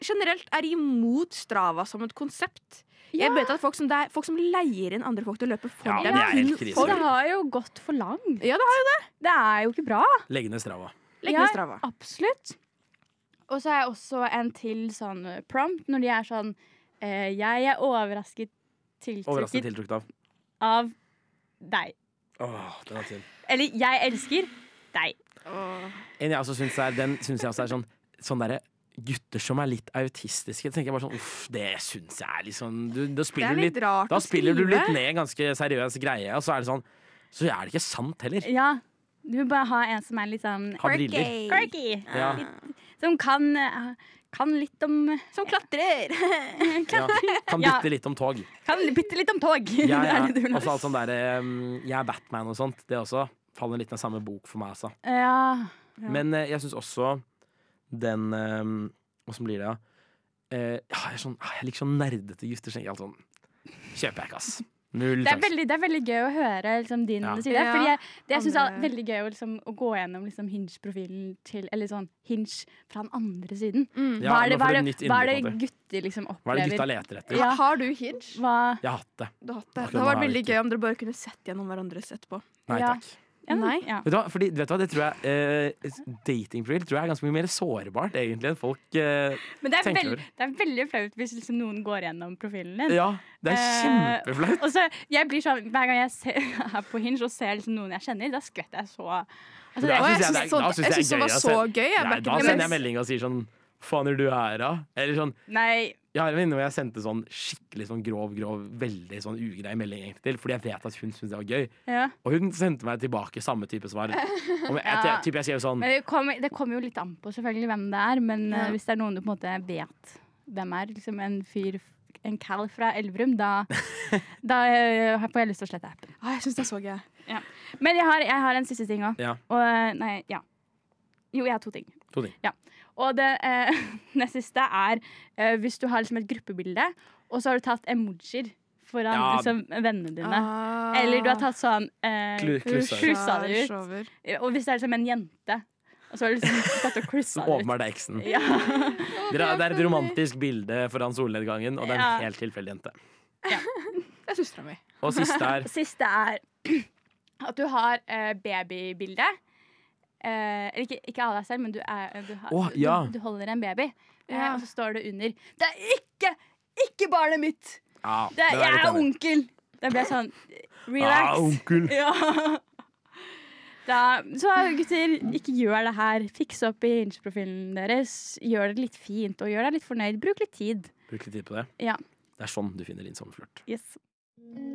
generelt er imot Strava som et konsept. Jeg vet at folk som leier inn andre folk til å løpe for dem. det er helt krise. Og det har jo gått for langt. Ja, det har jo det. Det er jo ikke bra. Legg ned Strava. Legg ned Strava. Absolutt. Og så er jeg også en til sånn prompt, når de er sånn jeg er overrasket tiltrukket av deg. Den er til. Eller jeg elsker deg. En jeg også synes jeg også er sånn derre gutter som er litt autistiske. Så tenker jeg bare sånn, det synes jeg er litt sånn Da spiller du litt ned en ganske seriøs greie, og så er det sånn så er det ikke sant heller. Ja, du vil bare ha en som er litt sånn quirky. Ja. Som kan litt om Som klatrer. Kan bitte litt om tog. Kan bitte litt om tog. Jeg er Batman og sånt. Det også faller litt i den samme bok for meg, altså. Ja. Men jeg synes også den hvordan blir det, jeg liker sånn nerdete gutter. Sånn, kjøper jeg ikke, ass. Null det er veldig gøy å høre liksom, din side. Fordi jeg synes det er veldig gøy liksom, å gå gjennom liksom, Hinge-profilen til eller sånn, Hinge fra den andre siden. Hva er det gutter liksom, opplever? Hva er det gutta leter etter? Har du Hinge? Jeg har hatt det. Det hadde vært veldig gøy om dere bare kunne sett gjennom hverandres etterpå. Nei takk. Nei. Vet du hva? Fordi, det tror jeg datingprofil tror jeg er ganske mye mer sårbart egentlig enn folk men det er veldig flaut hvis liksom, noen går gjennom profilen din. Ja, det er kjempeflaut. Og så jeg blir sånn, hver gang jeg er på Hinge og ser liksom, noen jeg kjenner, da skvetter jeg så altså, jeg synes det var så gøy. Da sender jeg melding og sier sånn faen er du her da? Eller sånn Nei. Jeg har en venninne hvor jeg sendte sånn skikkelig sånn grov, veldig sånn ugrei melding egentlig til, fordi jeg vet at hun synes det var gøy. Ja. Og hun sendte meg tilbake samme type svar. Og jeg skrev sånn men det kommer jo litt an på selvfølgelig hvem det er, men hvis det er noen du på en måte vet hvem er, liksom en Cal fra Elverum, da får jeg lyst til å slette appen. Jeg synes det er så gøy. Ja. Men jeg har en siste ting også. Ja. Jo, jeg har to ting. Ja. Og det siste er hvis du har liksom et gruppebilde, og så har du tatt emojier foran liksom, vennene dine. Eller du har tatt sånn klussa det ut. Og hvis det er liksom en jente, og så har du liksom tatt og klussa det ut. Åpenbart er eksen. Ja. Det er et romantisk bilde foran solnedgangen, og det er en helt tilfeldig jente. Ja. Det er søstera mi. Og siste er at du har babybilde. Ikke av deg selv, men du holder en baby, og så står det under det er ikke barnet mitt, jeg er onkel. Det ble sånn relax. Onkel. Så gutter, ikke gjør det her. Fiks opp i Hinge-profilen deres. Gjør det litt fint og gjør deg litt fornøyd. Bruk litt tid på det. Ja. Det er sånn du finner din sommerflørt. Yes.